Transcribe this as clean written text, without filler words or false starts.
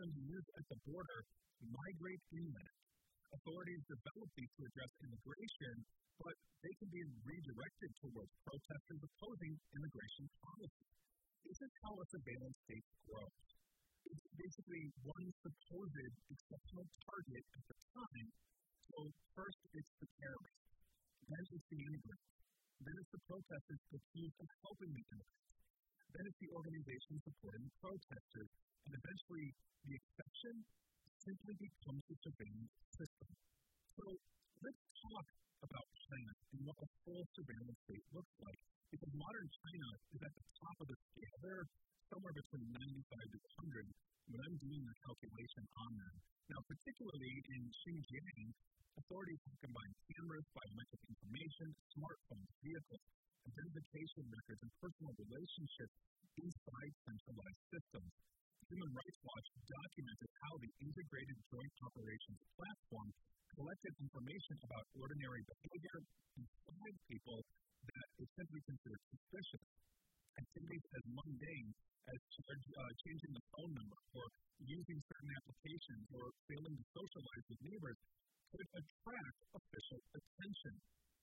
systems used at the border migrate inland. Authorities develop these to address immigration, but they can be redirected towards protesters opposing immigration policy. This is how a surveillance state grows. It's basically one supposed exceptional target at the time. So first it's the terrorists, then it's the immigrants, then it's the protesters accused of helping the immigrants, then it's the organization supporting the protesters, and eventually the exception simply becomes the surveillance system. So let's talk about China and what a full surveillance state looks like, because modern China is at the top of the scale. They're somewhere between 95 to 100 when I'm doing the calculation on them. Now, particularly in Xinjiang, authorities have combined cameras, biometric information, smartphones, vehicles, identification records, and personal relationships inside centralized systems. Human Rights Watch documented how the Integrated Joint Operations Platform collected information about ordinary behavior and flagged people that it simply considered suspicious. Activities as mundane as changing the phone number or using certain applications or failing to socialize with neighbors could attract official attention.